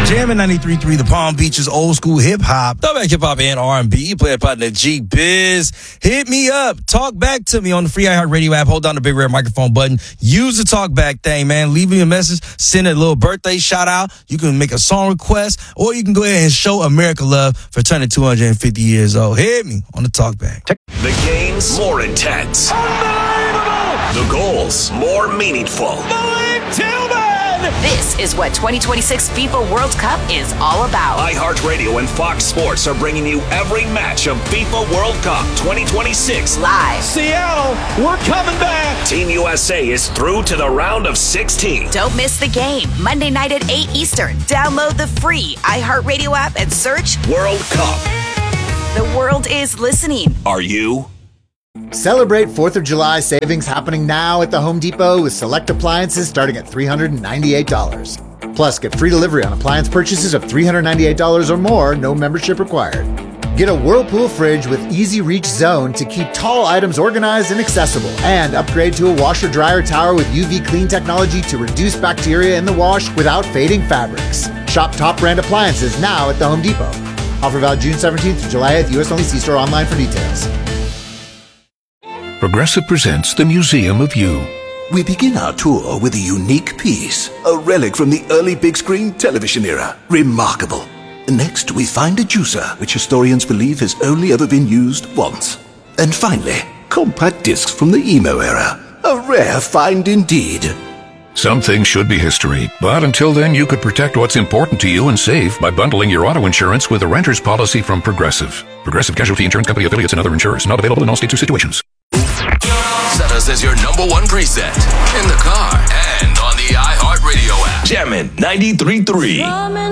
Jamming 93.3, the Palm Beaches old school hip hop. Throwback hip hop and R&B. Player partner G Biz. Hit me up. Talk back to me on the free iHeartRadio app. Hold down the big red microphone button. Use the talk back thing, man. Leave me a message. Send a little birthday shout out. You can make a song request, or you can go ahead and show America love for turning 250 years old. Hit me on the talk back. The games more intense. Unbelievable! The goals more meaningful. Malik Tillman! This is what 2026 FIFA World Cup is all about. iHeartRadio and Fox Sports are bringing you every match of FIFA World Cup 2026 Live. Seattle, we're coming back. Team USA is through to the round of 16. Don't miss the game. Monday night at 8 Eastern. Download the free iHeartRadio app and search World Cup. The world is listening. Are you? Celebrate 4th of July savings happening now at the Home Depot with select appliances starting at $398. Plus, get free delivery on appliance purchases of $398 or more, no membership required. Get a Whirlpool fridge with easy reach zone to keep tall items organized and accessible. And upgrade to a washer-dryer tower with UV clean technology to reduce bacteria in the wash without fading fabrics. Shop top brand appliances now at the Home Depot. Offer valid June 17th to July 8th. U.S. only. See store online for details. Progressive presents the Museum of You. We begin our tour with a unique piece, a relic from the early big screen television era. Remarkable. Next, we find a juicer, which historians believe has only ever been used once. And finally, compact discs from the emo era. A rare find indeed. Some things should be history, but until then you could protect what's important to you and save by bundling your auto insurance with a renter's policy from Progressive. Progressive Casualty Insurance Company affiliates and other insurers. Not available in all states or situations. Set us as your number one preset in the car and on the iHeartRadio app. Jammin' 93.3.